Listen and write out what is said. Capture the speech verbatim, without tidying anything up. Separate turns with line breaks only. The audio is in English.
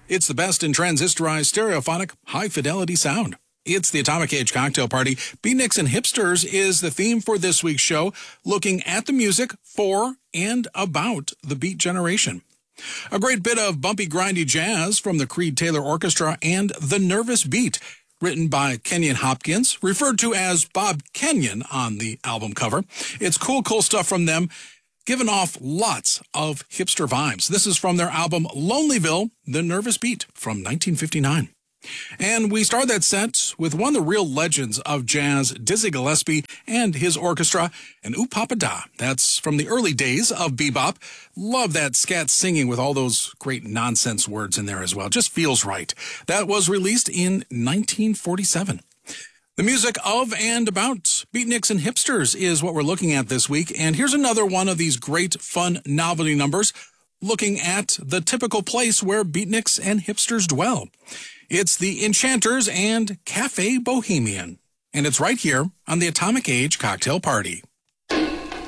It's the best in transistorized, stereophonic, high-fidelity sound. It's the Atomic Age Cocktail Party. Beatniks and Hipsters is the theme for this week's show, looking at the music for and about the Beat Generation. A great bit of bumpy, grindy jazz from the Creed Taylor Orchestra and The Nervous Beat, written by Kenyon Hopkins, referred to as Bob Kenyon on the album cover. It's cool, cool stuff from them, giving off lots of hipster vibes. This is from their album Lonelyville, The Nervous Beat from nineteen fifty-nine. And we start that set with one of the real legends of jazz, Dizzy Gillespie and his orchestra, and Ooh Papa Da. That's from the early days of bebop. Love that scat singing with all those great nonsense words in there as well. Just feels right. That was released in nineteen forty-seven. The music of and about Beatniks and Hipsters is what we're looking at this week. And here's another one of these great, fun novelty numbers, looking at the typical place where Beatniks and Hipsters dwell. It's the Enchanters and Cafe Bohemian. And it's right here on the Atomic Age Cocktail Party.